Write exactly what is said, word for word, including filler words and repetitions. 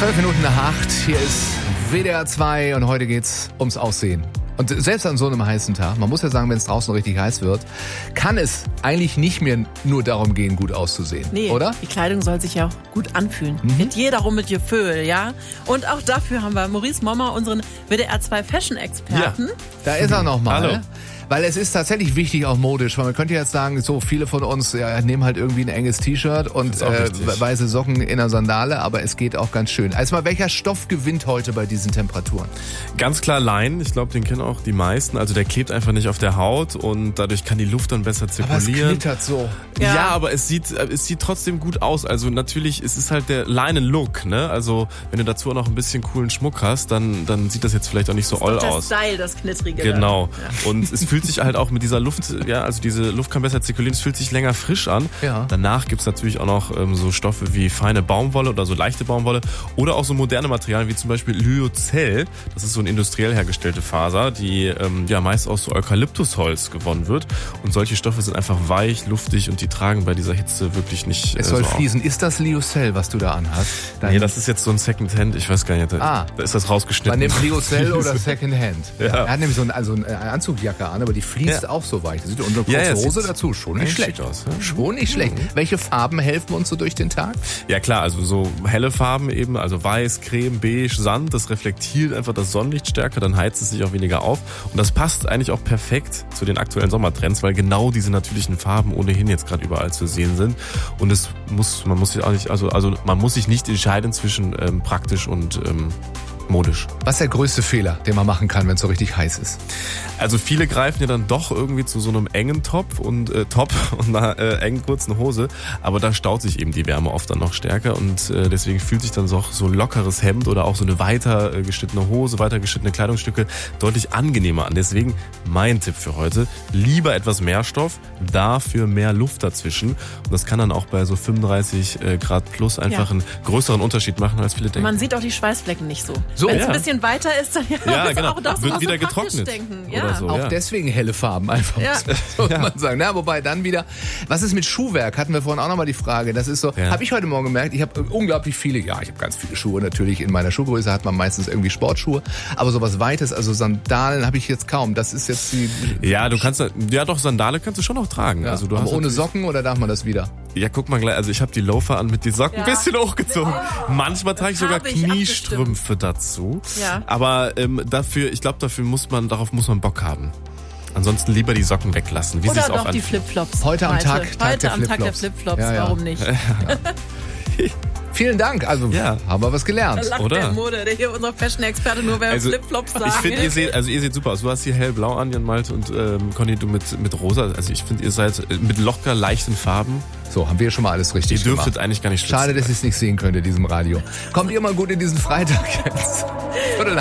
Zwölf Minuten nach acht, hier ist W D R zwei und heute geht's ums Aussehen. Und selbst an so einem heißen Tag, man muss ja sagen, wenn es draußen richtig heiß wird, kann es eigentlich nicht mehr nur darum gehen, gut auszusehen, nee, oder? Die Kleidung soll sich ja auch gut anfühlen. Mhm. Mit jeder rum mit Gefühl, ja? Und auch dafür haben wir Maurice Mommer, unseren W D R zwei Fashion-Experten. Ja, da ist er nochmal. Hallo. Weil es ist tatsächlich wichtig, auch modisch. Weil man könnte jetzt sagen, so viele von uns ja, nehmen halt irgendwie ein enges T-Shirt und äh, weiße Socken in einer Sandale, aber es geht auch ganz schön. Also mal, welcher Stoff gewinnt heute bei diesen Temperaturen? Ganz klar Leinen. Ich glaube, den kennen auch die meisten. Also der klebt einfach nicht auf der Haut und dadurch kann die Luft dann besser zirkulieren. Aber es knittert so. Ja, ja, aber es sieht, es sieht trotzdem gut aus. Also natürlich, es ist halt der Leinen-Look, ne? Also wenn du dazu auch noch ein bisschen coolen Schmuck hast, dann, dann sieht das jetzt vielleicht auch nicht so oll aus. Das Style, das Knittrige. Genau. Ja. Und es fühlt sich halt auch mit dieser Luft, ja, also diese Luft kann besser zirkulieren, es fühlt sich länger frisch an. Ja. Danach gibt's natürlich auch noch ähm, so Stoffe wie feine Baumwolle oder so leichte Baumwolle oder auch so moderne Materialien wie zum Beispiel Lyocell. Das ist so eine industriell hergestellte Faser, die ähm, ja meist aus so Eukalyptusholz gewonnen wird. Und solche Stoffe sind einfach weich, luftig und die tragen bei dieser Hitze wirklich nicht. Es äh, soll so fließen. Auf. Ist das Lyocell, was du da anhast? Dein Nee, das ist jetzt so ein Secondhand, ich weiß gar nicht, da, ah. da ist das rausgeschnitten. Man nimmt Lyocell oder Secondhand. Ja. Er hat nämlich so eine, also eine Anzugjacke an, aber die fließt ja auch so weich. Und eine kurze ja, ja, Hose dazu, schon nicht schlecht. Aus, ja? Schon nicht schlecht. Mhm. Welche Farben helfen uns so durch den Tag? Ja klar, also so helle Farben eben, also weiß, creme, beige, Sand, das reflektiert einfach das Sonnenlicht stärker, dann heizt es sich auch weniger auf. Und das passt eigentlich auch perfekt zu den aktuellen Sommertrends, weil genau diese natürlichen Farben ohnehin jetzt gerade überall zu sehen sind. Und es muss, man muss sich auch nicht, also, also man muss sich nicht entscheiden zwischen ähm, praktisch und ähm, modisch. Was ist der größte Fehler, den man machen kann, wenn es so richtig heiß ist? Also viele greifen ja dann doch irgendwie zu so einem engen Top und äh, Top und einer äh, engen kurzen Hose, aber da staut sich eben die Wärme oft dann noch stärker und äh, deswegen fühlt sich dann so, so lockeres Hemd oder auch so eine weiter äh, geschnittene Hose, weiter geschnittene Kleidungsstücke deutlich angenehmer an. Deswegen mein Tipp für heute, lieber etwas mehr Stoff, dafür mehr Luft dazwischen und das kann dann auch bei so fünfunddreißig Grad plus einfach ja. einen größeren Unterschied machen, als viele denken. Man sieht auch die Schweißflecken nicht so. So, wenn es ja. ein bisschen weiter ist, dann ja, ja, ist genau. auch das wird auch wieder so getrocknet. Denken. Oder Ja. so, auch ja. deswegen helle Farben einfach, ja. muss ja. man sagen. Na, wobei dann wieder, was ist mit Schuhwerk? Hatten wir vorhin auch nochmal die Frage. Das ist so, ja. habe ich heute Morgen gemerkt, ich habe unglaublich viele, ja, ich habe ganz viele Schuhe natürlich. In meiner Schuhgröße hat man meistens irgendwie Sportschuhe. Aber sowas Weites, also Sandalen habe ich jetzt kaum. Das ist jetzt die... Ja, du kannst, ja doch, Sandale kannst du schon noch tragen. Ja, also du aber hast ohne Socken oder darf man das wieder? Ja, guck mal gleich, also ich habe die Loafer an mit den Socken ein ja. bisschen hochgezogen. Oh, Manchmal trage ich sogar Kniestrümpfe dazu. Ja. Aber ähm, dafür, ich glaube, dafür muss man, darauf muss man Bock haben. Ansonsten lieber die Socken weglassen, wie Oder sie es auch doch die anfühlt. Flipflops. Heute am Tag, Tag Heute der am Flipflops. Tag der Flipflops, Ja, ja. warum nicht? Vielen Dank, also Ja. haben wir was gelernt. Da lacht Oder? der Mode, der hier unser Fashion-Experte nur wer Also, Flipflops sagt. Ich finde, ihr seht, also ihr seht super aus. Du hast hier hellblau an, Jan Malte und ähm, Conny, du mit mit rosa. Also ich finde, ihr seid mit locker leichten Farben. So, haben wir schon mal alles richtig Ihr dürftet gemacht. eigentlich gar nicht schwitzen. Schade, dass ich es nicht sehen könnte, diesem Radio. Kommt ihr mal gut in diesen Freitag jetzt? Oder